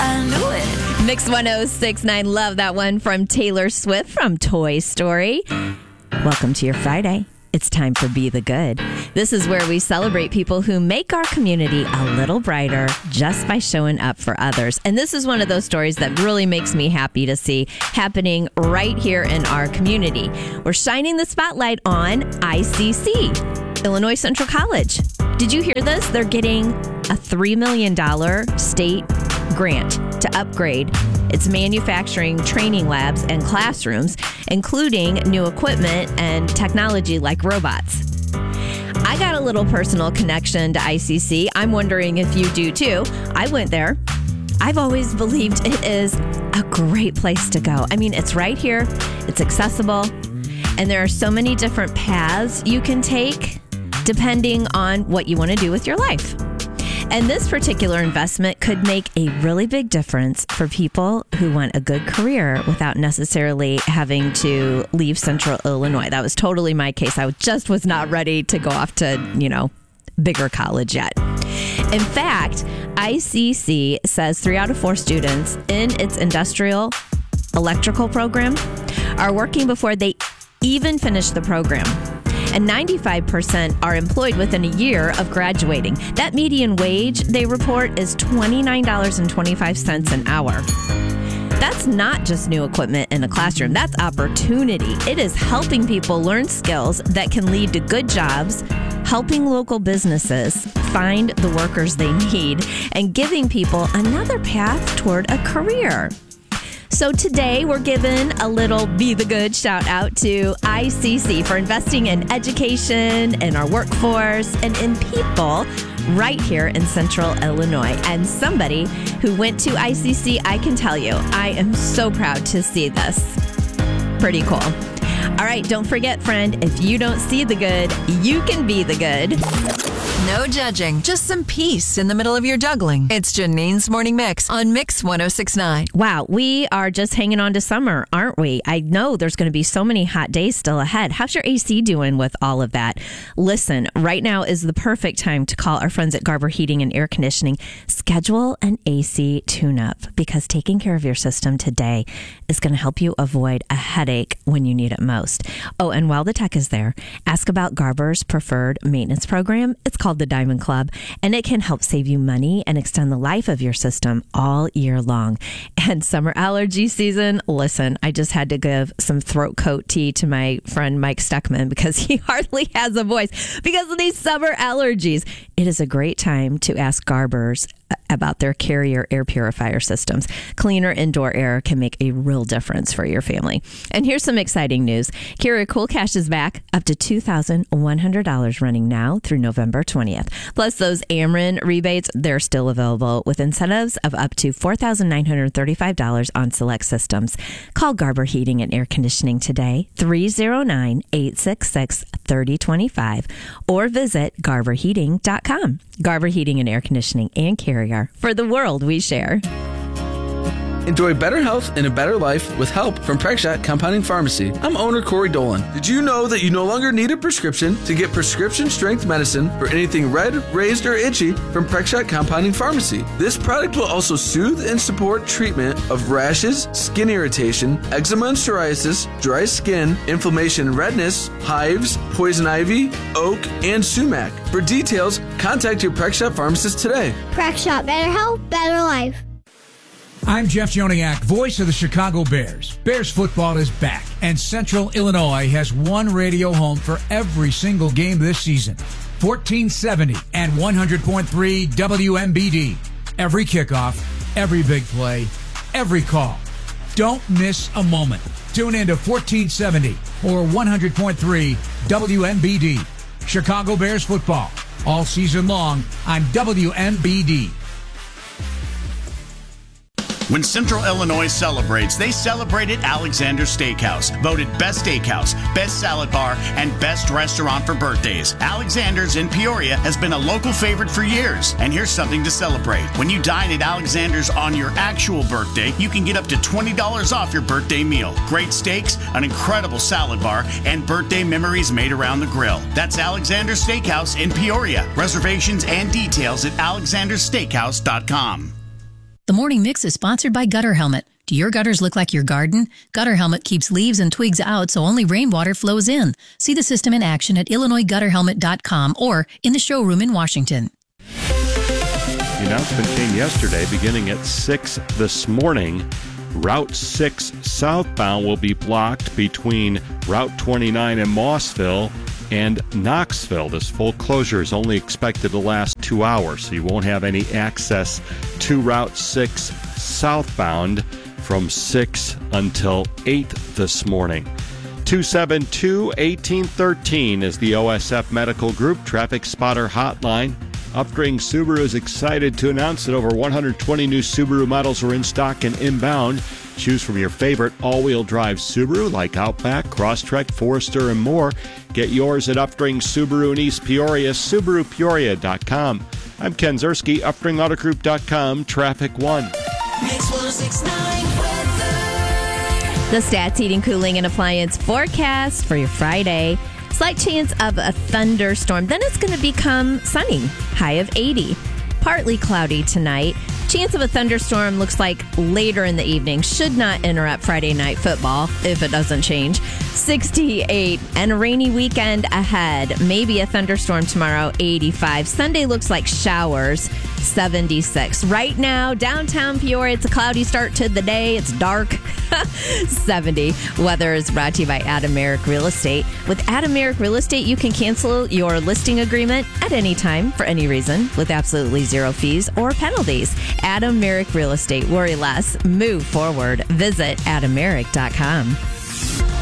I knew it. Mix 106.9. Love that one from Taylor Swift from Toy Story. Welcome to your Friday. It's time for Be the Good. This is where we celebrate people who make our community a little brighter just by showing up for others. And this is one of those stories that really makes me happy to see happening right here in our community. We're shining the spotlight on ICC, Illinois Central College. Did you hear this? They're getting a $3 million state grant to upgrade its manufacturing training labs and classrooms, including new equipment and technology like robots. I got a little personal connection to ICC. I'm wondering if you do too. I went there. I've always believed it is a great place to go. I mean, it's right here. It's accessible. And there are so many different paths you can take depending on what you want to do with your life. And this particular investment could make a really big difference for people who want a good career without necessarily having to leave Central Illinois. That was totally my case. I just was not ready to go off to, bigger college yet. In fact, ICC says 3 out of 4 students in its industrial electrical program are working before they even finish the program. And 95% are employed within a year of graduating. That median wage, they report, is $29.25 an hour. That's not just new equipment in a classroom. That's opportunity. It is helping people learn skills that can lead to good jobs, helping local businesses find the workers they need, and giving people another path toward a career. So today we're giving a little Be the Good shout out to ICC for investing in education, in our workforce, and in people right here in Central Illinois. And somebody who went to ICC, I can tell you, I am so proud to see this. Pretty cool. All right, don't forget, friend, if you don't see the good, you can be the good. No judging, just some peace in the middle of your juggling. It's Janine's Morning Mix on Mix 106.9. Wow, we are just hanging on to summer, aren't we? I know there's going to be so many hot days still ahead. How's your AC doing with all of that? Listen, right now is the perfect time to call our friends at Garber Heating and Air Conditioning. Schedule an AC tune-up because taking care of your system today is going to help you avoid a headache when you need it most. Oh, and while the tech is there, ask about Garber's preferred maintenance program. It's called the Diamond Club, and it can help save you money and extend the life of your system all year long. And summer allergy season, listen, I just had to give some throat coat tea to my friend Mike Steckman because he hardly has a voice because of these summer allergies. It is a great time to ask Garber's about their Carrier air purifier systems. Cleaner indoor air can make a real difference for your family. And here's some exciting news. Carrier Cool Cash is back up to $2,100 running now through November 20th. Plus those Ameren rebates, they're still available with incentives of up to $4,935 on select systems. Call Garber Heating and Air Conditioning today, 309-866-3025, or visit garberheating.com. Garber Heating and Air Conditioning and Carrier, for the world we share. Enjoy better health and a better life with help from Prexshot Compounding Pharmacy. I'm owner Corey Dolan. Did you know that you no longer need a prescription to get prescription strength medicine for anything red, raised, or itchy from Prexshot Compounding Pharmacy? This product will also soothe and support treatment of rashes, skin irritation, eczema and psoriasis, dry skin, inflammation and redness, hives, poison ivy, oak, and sumac. For details, contact your Prexshot pharmacist today. Prexshot, better health, better life. I'm Jeff Joniak, voice of the Chicago Bears. Bears football is back, and Central Illinois has one radio home for every single game this season. 1470 and 100.3 WMBD. Every kickoff, every big play, every call. Don't miss a moment. Tune in to 1470 or 100.3 WMBD. Chicago Bears football, all season long on WMBD. When Central Illinois celebrates, they celebrate at Alexander's Steakhouse. Voted Best Steakhouse, Best Salad Bar, and Best Restaurant for birthdays. Alexander's in Peoria has been a local favorite for years. And here's something to celebrate. When you dine at Alexander's on your actual birthday, you can get up to $20 off your birthday meal. Great steaks, an incredible salad bar, and birthday memories made around the grill. That's Alexander's Steakhouse in Peoria. Reservations and details at alexandersteakhouse.com. The Morning Mix is sponsored by Gutter Helmet. Do your gutters look like your garden? Gutter Helmet keeps leaves and twigs out so only rainwater flows in. See the system in action at IllinoisGutterHelmet.com or in the showroom in Washington. The announcement came yesterday, beginning at 6 this morning. Route 6 southbound will be blocked between Route 29 in Mossville and Knoxville. This full closure is only expected to last 2 hours, so you won't have any access to Route 6 southbound from 6 until 8 this morning. 272-1813 is the OSF Medical Group Traffic Spotter Hotline. Upstream Subaru is excited to announce that over 120 new Subaru models are in stock and inbound. Choose from your favorite all-wheel drive Subaru like Outback, Crosstrek, Forester, and more. Get yours at Upstream Subaru in East Peoria, SubaruPeoria.com. I'm Ken Zerski, UpstreamAutoGroup.com, Traffic 1. Mix 106.9 weather. The Stats Heating, Cooling, and Appliance forecast for your Friday. Slight chance of a thunderstorm. Then it's going to become sunny. High of 80. Partly cloudy tonight. Chance of a thunderstorm looks like later in the evening. Should not interrupt Friday night football if it doesn't change. 68 and a rainy weekend ahead. Maybe a thunderstorm tomorrow, 85. Sunday looks like showers, 76. Right now, downtown Peoria, it's a cloudy start to the day. It's dark, 70. Weather is brought to you by Adam Merrick Real Estate. With Adam Merrick Real Estate, you can cancel your listing agreement at any time for any reason with absolutely zero fees or penalties. Adam Merrick Real Estate. Worry less. Move forward. Visit AdamMerrick.com.